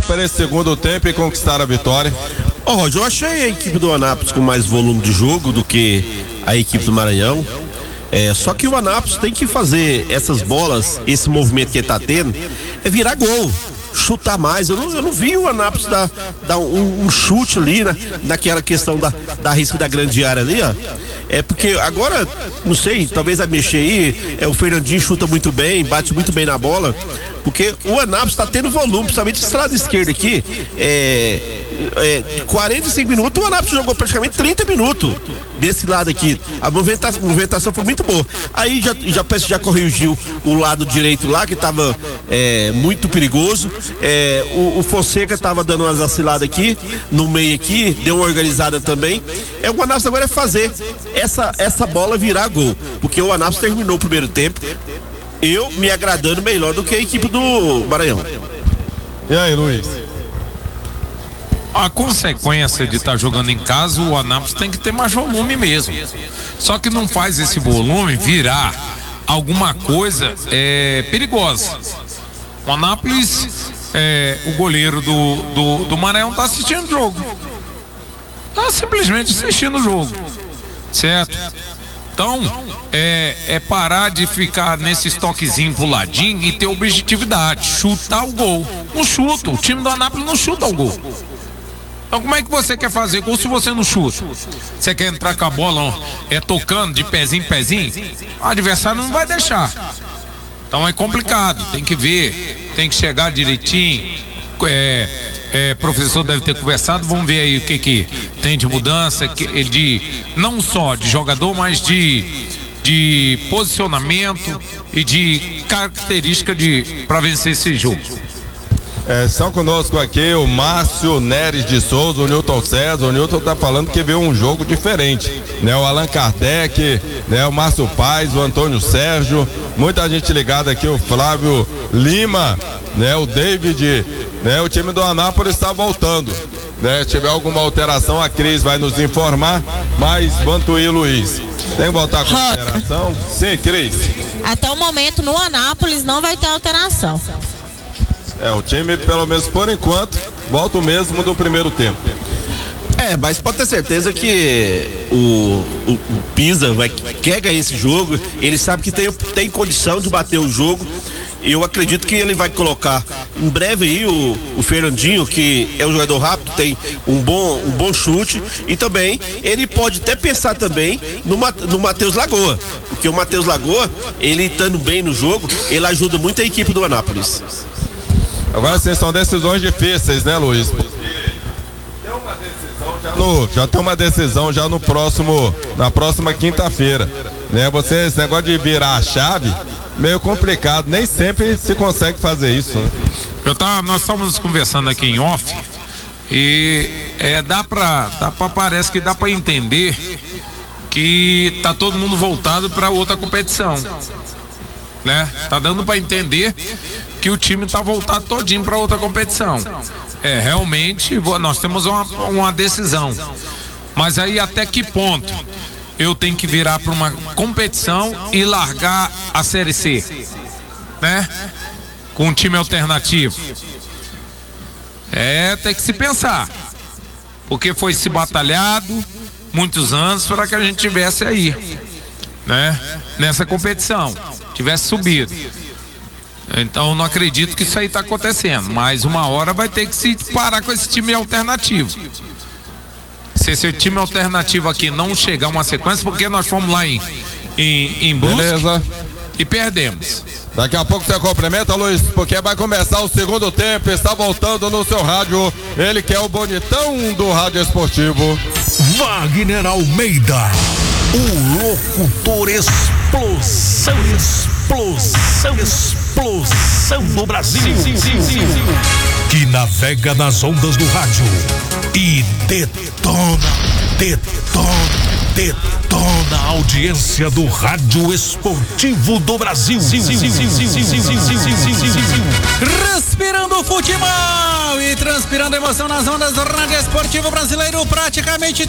para esse segundo tempo e conquistar a vitória? Roger, eu achei a equipe do Anápolis com mais volume de jogo do que a equipe do Maranhão. Só que o Anápolis tem que fazer essas bolas, esse movimento que ele tá tendo, virar gol, chutar mais. Eu não vi o Anápolis dar um chute ali naquela questão da risca da grande área ali, ó. Porque agora, não sei, talvez vai mexer aí, o Fernandinho chuta muito bem, bate muito bem na bola, porque o Anápolis está tendo volume, principalmente esse lado esquerdo aqui, 45 minutos, o Anápolis jogou praticamente 30 minutos desse lado aqui. A movimentação foi muito boa. Aí já corrigiu o lado direito lá, que estava muito perigoso. O Fonseca estava dando umas vaciladas aqui, no meio aqui, deu uma organizada também. O Anápolis agora é fazer essa bola virar gol, porque o Anápolis terminou o primeiro tempo, eu me agradando melhor do que a equipe do Maranhão. E aí, Luiz? A consequência de estar jogando em casa, o Anápolis tem que ter mais volume mesmo. Só que não faz esse volume virar alguma coisa perigosa. O Anápolis, o goleiro do Maranhão está assistindo o jogo. Está simplesmente assistindo o jogo. Certo? Então, parar de ficar nesse toquezinho pro ladinho e ter objetividade, chutar o gol. Não chuta, o time do Anápolis não chuta o gol. Então como é que você quer fazer gol se você não chuta? Você quer entrar com a bola tocando de pezinho em pezinho? O adversário não vai deixar. Então é complicado, tem que ver, tem que chegar direitinho. Professor deve ter conversado, vamos ver aí o que tem de mudança, não só de jogador, mas de posicionamento e de característica para vencer esse jogo. Estão conosco aqui o Márcio Neres de Souza, o Newton César. O Newton tá falando que viu um jogo diferente, né? O Allan Kardec, né? O Márcio Paes, o Antônio Sérgio, muita gente ligada aqui, o Flávio Lima, né? O David, né? O time do Anápolis está voltando, né? Se tiver alguma alteração, a Cris vai nos informar, mas Vantuí Luiz, tem que voltar com alteração? Sim, Cris. Até o momento no Anápolis não vai ter alteração. O time, pelo menos por enquanto, volta o mesmo do primeiro tempo. Mas pode ter certeza que o Pisa quer ganhar esse jogo. Ele sabe que tem condição de bater o jogo. Eu acredito que ele vai colocar em breve aí o Fernandinho, que é um jogador rápido, tem um bom chute, e também ele pode até pensar também no Matheus Lagoa, porque o Matheus Lagoa, ele estando bem no jogo, ele ajuda muito a equipe do Anápolis. Agora sim, são decisões difíceis, né, Luiz? Já tem uma decisão já na próxima quinta-feira, né? Esse negócio de virar a chave, meio complicado, nem sempre se consegue fazer isso, né? Nós estávamos conversando aqui em off e parece que dá para entender que tá todo mundo voltado para outra competição, né? Tá dando para entender que o time tá voltado todinho para outra competição. Realmente nós temos uma decisão, mas aí até que ponto eu tenho que virar para uma competição e largar a Série C, né? Com um time alternativo. Tem que se pensar, porque foi se batalhado muitos anos para que a gente tivesse aí, né? Nessa competição, tivesse subido. Então não acredito que isso aí está acontecendo, mas uma hora vai ter que se parar com esse time alternativo. Se esse time alternativo aqui não chegar a uma sequência, porque nós fomos lá em busca. Beleza. E perdemos. Daqui a pouco você complementa, Luiz, porque vai começar o segundo tempo. Está voltando no seu rádio, ele que é o bonitão do rádio esportivo, Wagner Almeida, o locutor explosão no Brasil, que navega nas ondas do rádio e detona a audiência do rádio esportivo do Brasil. Respirando futebol e transpirando emoção nas ondas do rádio esportivo brasileiro, praticamente